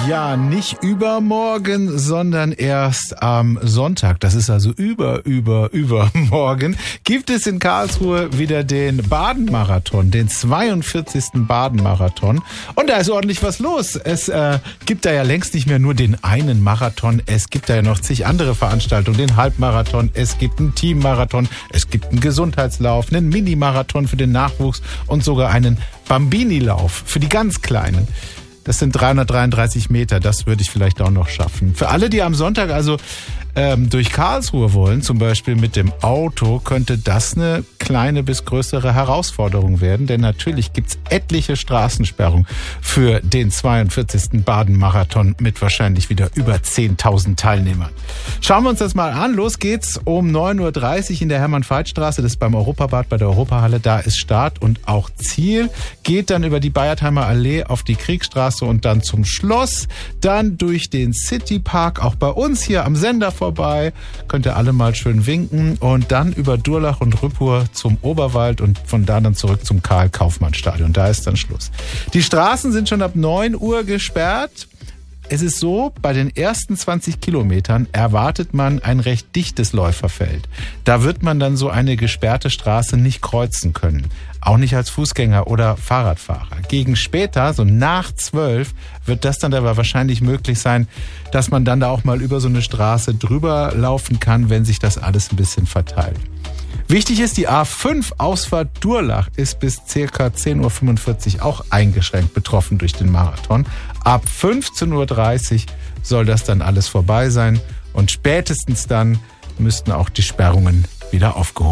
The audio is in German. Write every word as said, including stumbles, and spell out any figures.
Ja, nicht übermorgen, sondern erst am Sonntag. Das ist also über, über, übermorgen. Gibt es in Karlsruhe wieder den Baden-Marathon, den zweiundvierzigsten Baden-Marathon. Und da ist ordentlich was los. Es äh, gibt da ja längst nicht mehr nur den einen Marathon. Es gibt da ja noch zig andere Veranstaltungen. Den Halbmarathon, es gibt einen Teammarathon, es gibt einen Gesundheitslauf, einen Mini-Marathon für den Nachwuchs und sogar einen Bambini-Lauf für die ganz Kleinen. Das sind dreihundertdreiunddreißig Meter, das würde ich vielleicht auch noch schaffen. Für alle, die am Sonntag also ähm, durch Karlsruhe wollen, zum Beispiel mit dem Auto, könnte das eine kleine bis größere Herausforderung werden. Denn natürlich gibt's etliche Straßensperrungen für den zweiundvierzigsten Baden-Marathon mit wahrscheinlich wieder über zehntausend Teilnehmern. Schauen wir uns das mal an. Los geht's um neun Uhr dreißig in der Hermann-Veit-Straße. Das ist beim Europabad bei der Europahalle. Da ist Start und auch Ziel. Geht dann über die Bayertheimer Allee auf die Kriegstraße und dann zum Schloss, dann durch den Citypark, auch bei uns hier am Sender vorbei, könnt ihr alle mal schön winken und dann über Durlach und Rüppur zum Oberwald und von da dann zurück zum Karl-Kaufmann-Stadion. Da ist dann Schluss. Die Straßen sind schon ab neun Uhr gesperrt. Es ist so, bei den ersten zwanzig Kilometern erwartet man ein recht dichtes Läuferfeld. Da wird man dann so eine gesperrte Straße nicht kreuzen können. Auch nicht als Fußgänger oder Fahrradfahrer. Gegen später, so nach zwölf, wird das dann aber wahrscheinlich möglich sein, dass man dann da auch mal über so eine Straße drüber laufen kann, wenn sich das alles ein bisschen verteilt. Wichtig ist, die A fünf Ausfahrt Durlach ist bis ca. zehn Uhr fünfundvierzig auch eingeschränkt betroffen durch den Marathon. Ab fünfzehn Uhr dreißig soll das dann alles vorbei sein und spätestens dann müssten auch die Sperrungen wieder aufgehoben werden.